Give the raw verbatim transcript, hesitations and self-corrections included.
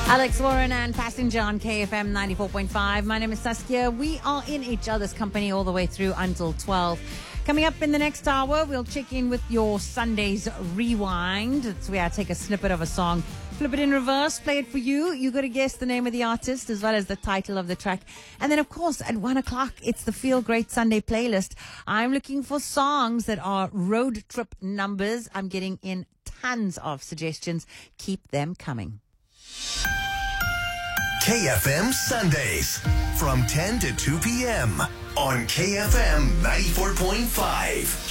Alex Warren and Passenger on K F M ninety-four point five. My name is Saskia. We are in each other's company all the way through until twelve. Coming up in the next hour, we'll check in with your Sunday's Rewind. It's where I take a snippet of a song, flip it in reverse, play it for you. You got to guess the name of the artist as well as the title of the track. And then, of course, at one o'clock, it's the Feel Great Sunday playlist. I'm looking for songs that are road trip numbers. I'm getting in tons of suggestions. Keep them coming. K F M Sundays from ten to two p.m. on K F M ninety-four point five.